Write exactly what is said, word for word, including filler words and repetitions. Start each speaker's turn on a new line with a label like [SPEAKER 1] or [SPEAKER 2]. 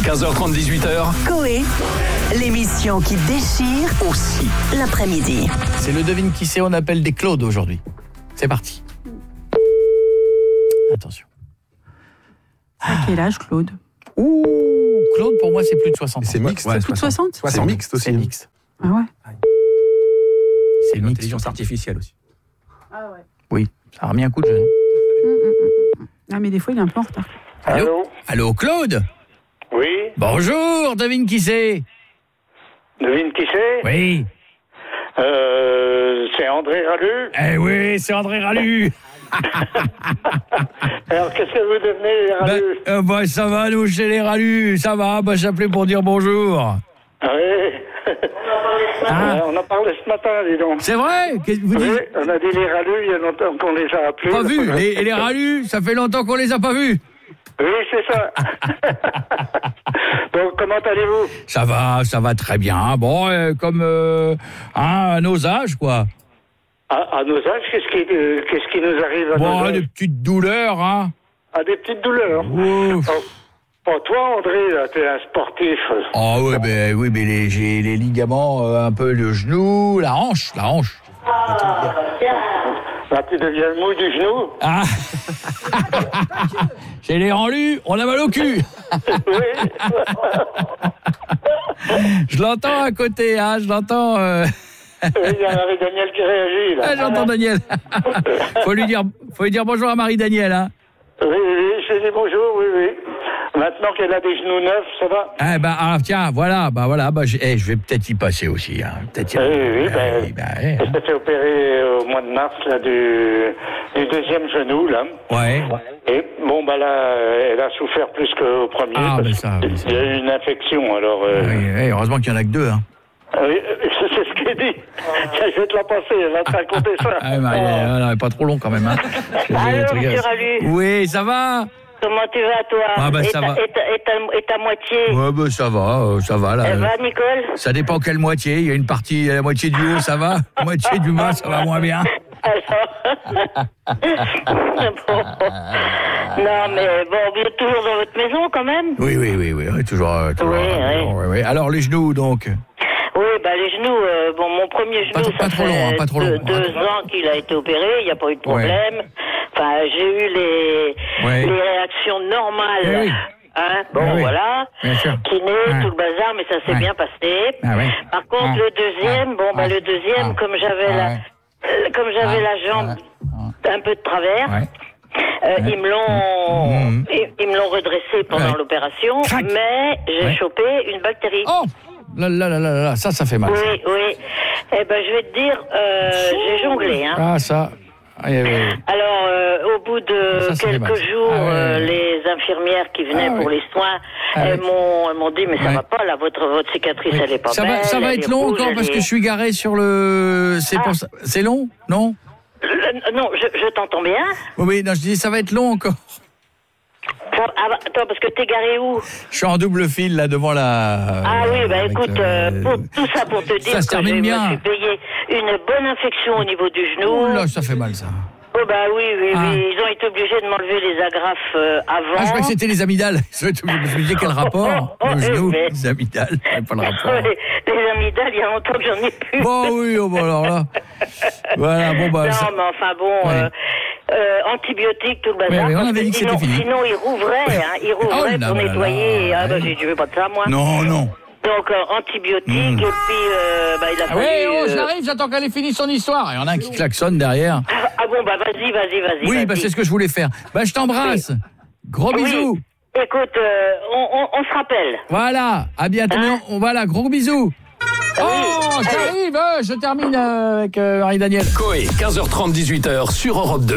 [SPEAKER 1] quinze heures trente, dix-huit heures.
[SPEAKER 2] Coé, l'émission qui déchire aussi l'après-midi.
[SPEAKER 3] C'est le devine qui c'est, on appelle des Claude aujourd'hui. C'est parti. Attention.
[SPEAKER 4] À quel âge, Claude?
[SPEAKER 3] Ouh, Claude, pour moi, c'est plus de soixante ans.
[SPEAKER 5] C'est mixte.
[SPEAKER 3] Ouais,
[SPEAKER 4] Plus de soixante?
[SPEAKER 5] C'est mixte aussi.
[SPEAKER 3] C'est mixte.
[SPEAKER 4] Ah ouais.
[SPEAKER 3] C'est mixte.
[SPEAKER 6] L'intelligence artificielle aussi.
[SPEAKER 4] Ah ouais.
[SPEAKER 3] Oui, ça a remis un coup de jeune.
[SPEAKER 4] Ah, mais des fois, il est un peu en retard.
[SPEAKER 3] Allô?
[SPEAKER 7] Allô?
[SPEAKER 3] Allô, Claude?
[SPEAKER 7] Oui,
[SPEAKER 3] Bonjour, devine qui c'est?
[SPEAKER 7] devine qui c'est?
[SPEAKER 3] Oui.
[SPEAKER 7] Euh, c'est André Ralu.
[SPEAKER 3] Eh oui, c'est André Ralu.
[SPEAKER 7] Alors, qu'est-ce que vous devenez, Ralu?
[SPEAKER 3] Ben, euh, bah, ça va, nous, chez les Ralus, ça va. Bah, j'appelais pour dire bonjour.
[SPEAKER 7] Oui.
[SPEAKER 3] Ah.
[SPEAKER 7] On en parlait ce matin, dis donc.
[SPEAKER 3] C'est vrai? Qu'est-ce que vous
[SPEAKER 7] Oui,
[SPEAKER 3] dites?
[SPEAKER 7] on a dit les Ralus, il y a longtemps qu'on les a appelés.
[SPEAKER 3] Pas vus. Et, et les Ralus, ça fait longtemps qu'on les a pas vus.
[SPEAKER 7] Oui, c'est ça. Donc, comment allez-vous?
[SPEAKER 3] Ça va, ça va très bien. Bon, euh, comme euh, hein, à nos âges, quoi.
[SPEAKER 7] À, à nos âges, qu'est-ce qui, euh, qu'est-ce qui nous arrive à
[SPEAKER 3] Bon,
[SPEAKER 7] nos âges?
[SPEAKER 3] des petites douleurs, hein.
[SPEAKER 7] À des petites douleurs.
[SPEAKER 3] Ouf.
[SPEAKER 7] Oh, oh, toi, André, là, t'es un sportif.
[SPEAKER 3] Oh oui, mais oui, mais les, j'ai les ligaments, euh, un peu le genou, la hanche, la hanche.
[SPEAKER 7] Là, tu deviens mou du genou.
[SPEAKER 3] Ah. J'ai les rendus, on a mal au cul.
[SPEAKER 7] Oui.
[SPEAKER 3] Je l'entends à côté, hein, je l'entends. Euh...
[SPEAKER 7] Oui, il y a Marie-Daniel qui réagit, là.
[SPEAKER 3] Ah, j'entends Daniel. faut lui dire, faut lui dire bonjour à Marie-Daniel, hein.
[SPEAKER 7] Oui, oui, je dis bonjour, oui, oui. Maintenant qu'elle a des genoux neufs, ça va?
[SPEAKER 3] Ah, bah, ah, tiens, voilà, bah, voilà, bah, j'ai- eh, je vais peut-être y passer aussi, hein. Peut-être y...
[SPEAKER 7] Oui, oui,
[SPEAKER 3] Ah,
[SPEAKER 7] ben,
[SPEAKER 3] oui, bah, eh,
[SPEAKER 7] elle s'est fait opérer au mois de mars, là, du, du deuxième genou, là.
[SPEAKER 3] ouais.
[SPEAKER 7] Et bon, bah là, elle a souffert plus qu'au premier.
[SPEAKER 3] Ah,
[SPEAKER 7] parce
[SPEAKER 3] ben ça, oui, ça.
[SPEAKER 7] qu'il y a eu une infection, alors... euh,
[SPEAKER 3] Oui, oui, heureusement qu'il y en a que deux, hein.
[SPEAKER 7] oui, c'est ce qu'elle dit. Tiens, je vais te la passer, elle va te raconter ça.
[SPEAKER 3] Ah, Marie, euh, pas trop long quand même, hein. Parce que j'ai
[SPEAKER 8] Allô,
[SPEAKER 3] des trucs à-
[SPEAKER 8] monsieur Ralu.
[SPEAKER 3] Oui, ça va?
[SPEAKER 8] Comment tu vas, toi?
[SPEAKER 3] Ah, bah,
[SPEAKER 8] et,
[SPEAKER 3] ça
[SPEAKER 8] ta,
[SPEAKER 3] va.
[SPEAKER 8] et, ta, et, ta, et ta moitié?
[SPEAKER 3] Ouais, bah, ça va, euh, ça va, là.
[SPEAKER 8] Elle va, Nicole?
[SPEAKER 3] Ça dépend quelle moitié. Il y a une partie, la moitié du haut, ça va. La moitié du bas, ça va moins bien.
[SPEAKER 8] Alors bon. Non, mais bon, vous êtes toujours dans votre maison, quand même?
[SPEAKER 3] Oui, oui, oui, oui, oui, toujours. euh, toujours
[SPEAKER 8] Oui,
[SPEAKER 3] euh,
[SPEAKER 8] oui.
[SPEAKER 3] oui, oui. Alors, les genoux, donc.
[SPEAKER 8] Oui, bah les genoux, euh, bon, mon premier genou,
[SPEAKER 3] Pas trop-
[SPEAKER 8] ça
[SPEAKER 3] pas trop
[SPEAKER 8] fait
[SPEAKER 3] long, hein, pas trop
[SPEAKER 8] deux,
[SPEAKER 3] long.
[SPEAKER 8] deux ans qu'il a été opéré, il n'y a pas eu de problème. Enfin, j'ai eu les,
[SPEAKER 3] Ouais.
[SPEAKER 8] les réactions normales.
[SPEAKER 3] Oui, oui.
[SPEAKER 8] Hein, bon,
[SPEAKER 3] Oui, oui.
[SPEAKER 8] voilà.
[SPEAKER 3] Bien sûr.
[SPEAKER 8] Kiné,
[SPEAKER 3] Ouais.
[SPEAKER 8] tout le bazar, mais ça s'est
[SPEAKER 3] Ouais.
[SPEAKER 8] bien passé.
[SPEAKER 3] Ah, ouais.
[SPEAKER 8] Par contre,
[SPEAKER 3] Ah.
[SPEAKER 8] le deuxième,
[SPEAKER 3] Ah.
[SPEAKER 8] bon, bah
[SPEAKER 3] Ah.
[SPEAKER 8] le deuxième,
[SPEAKER 3] Ah.
[SPEAKER 8] comme j'avais
[SPEAKER 3] Ah,
[SPEAKER 8] la,
[SPEAKER 3] ouais.
[SPEAKER 8] euh, comme j'avais
[SPEAKER 3] Ah.
[SPEAKER 8] la jambe
[SPEAKER 3] Ah.
[SPEAKER 8] un peu de travers.
[SPEAKER 3] Ouais.
[SPEAKER 8] Euh,
[SPEAKER 3] Ouais.
[SPEAKER 8] Ils me l'ont,
[SPEAKER 3] Mmh.
[SPEAKER 8] ils, ils me l'ont redressé pendant
[SPEAKER 3] Ouais.
[SPEAKER 8] l'opération,
[SPEAKER 3] Crac.
[SPEAKER 8] mais j'ai
[SPEAKER 3] Ouais.
[SPEAKER 8] chopé une bactérie.
[SPEAKER 3] Oh là, là, là, là, là, ça, ça fait mal. ça.
[SPEAKER 8] Oui, oui. Eh ben, je vais te dire, euh, j'ai jonglé, hein.
[SPEAKER 3] Ah, ça. Ah, oui, oui, oui.
[SPEAKER 8] Alors, euh, au bout de
[SPEAKER 3] Ça, c'est
[SPEAKER 8] quelques
[SPEAKER 3] dommage.
[SPEAKER 8] jours,
[SPEAKER 3] Ah, ouais,
[SPEAKER 8] euh,
[SPEAKER 3] ouais.
[SPEAKER 8] les infirmières qui venaient
[SPEAKER 3] Ah,
[SPEAKER 8] pour
[SPEAKER 3] ouais.
[SPEAKER 8] les soins,
[SPEAKER 3] Ah,
[SPEAKER 8] elles
[SPEAKER 3] ouais.
[SPEAKER 8] m'ont, elles m'ont dit, mais ça
[SPEAKER 3] Ouais.
[SPEAKER 8] va pas, là, votre, votre cicatrice,
[SPEAKER 3] Oui.
[SPEAKER 8] elle est pas
[SPEAKER 3] ça
[SPEAKER 8] belle.
[SPEAKER 3] va, ça va
[SPEAKER 8] elle
[SPEAKER 3] être
[SPEAKER 8] est
[SPEAKER 3] long
[SPEAKER 8] rouge,
[SPEAKER 3] encore
[SPEAKER 8] elle
[SPEAKER 3] parce
[SPEAKER 8] est-
[SPEAKER 3] que je suis garé sur le. C'est
[SPEAKER 8] Ah.
[SPEAKER 3] pour ça. C'est long, non?
[SPEAKER 8] Euh, Non, je, je t'entends bien.
[SPEAKER 3] Oui, oui, non, je dis ça va être long encore.
[SPEAKER 8] Ça- ah, bah, attends, parce que t'es garé où?
[SPEAKER 3] Je suis en double fil là devant la.
[SPEAKER 8] Ah oui, bah
[SPEAKER 3] avec
[SPEAKER 8] écoute,
[SPEAKER 3] le-
[SPEAKER 8] euh, pour tout ça pour te dire
[SPEAKER 3] Ça se
[SPEAKER 8] que je
[SPEAKER 3] termine
[SPEAKER 8] me
[SPEAKER 3] bien.
[SPEAKER 8] suis payé une bonne infection au niveau du genou.
[SPEAKER 3] Oh là, ça fait mal ça.
[SPEAKER 8] Oh bah oui, oui,
[SPEAKER 3] Ah.
[SPEAKER 8] oui, ils ont été obligés de m'enlever les agrafes euh, avant.
[SPEAKER 3] Ah, je crois que c'était les amygdales. Je me disais quel rapport?
[SPEAKER 8] Oh, oh,
[SPEAKER 3] Le genou,
[SPEAKER 8] mais-
[SPEAKER 3] les amygdales, c'est pas le rapport.
[SPEAKER 8] les, les amygdales, il y a longtemps que j'en ai plus.
[SPEAKER 3] Bon, oui, oh, bon, alors là. Voilà, bon, bah.
[SPEAKER 8] non,
[SPEAKER 3] ça-
[SPEAKER 8] mais enfin bon,
[SPEAKER 3] Ouais.
[SPEAKER 8] euh, euh, antibiotiques, tout le bazar.
[SPEAKER 3] Ouais, ouais, on
[SPEAKER 8] parce
[SPEAKER 3] avait dit que
[SPEAKER 8] sinon,
[SPEAKER 3] c'était fini.
[SPEAKER 8] Sinon, ils rouvraient, hein, ils rouvraient
[SPEAKER 3] Oh là
[SPEAKER 8] pour
[SPEAKER 3] là
[SPEAKER 8] nettoyer.
[SPEAKER 3] là,
[SPEAKER 8] Ah, bah,
[SPEAKER 3] ouais.
[SPEAKER 8] j'ai dit, je veux pas de ça, moi.
[SPEAKER 3] Non, non.
[SPEAKER 8] Donc, euh, antibiotiques,
[SPEAKER 3] Mm.
[SPEAKER 8] et puis, euh, bah, il a
[SPEAKER 3] Ah
[SPEAKER 8] fallu...
[SPEAKER 3] ouais, oh,
[SPEAKER 8] euh,
[SPEAKER 3] j'arrive, j'attends qu'elle ait fini son histoire. Il y en a un qui klaxonne derrière.
[SPEAKER 8] Ah, ah bon, bah, vas-y, vas-y, vas-y.
[SPEAKER 3] Oui,
[SPEAKER 8] vas-y.
[SPEAKER 3] bah, c'est ce que je voulais faire. Bah, je t'embrasse. Gros
[SPEAKER 8] Oui.
[SPEAKER 3] bisous.
[SPEAKER 8] Écoute, euh, on, on, on se rappelle.
[SPEAKER 3] Voilà, à bientôt.
[SPEAKER 8] Hein
[SPEAKER 3] On, voilà, gros bisous. Oh, j'arrive, euh, je termine euh, avec euh, Marie-Daniel.
[SPEAKER 1] Coé, quinze heures trente, dix-huit heures sur Europe deux.